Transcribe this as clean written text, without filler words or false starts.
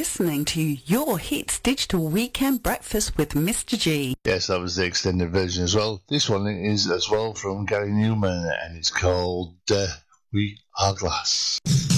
listening to Your Hits Digital Weekend Breakfast with Mr. G. Yes, that was the extended version as well. This one is as well from Gary Newman, and it's called We Are Glass.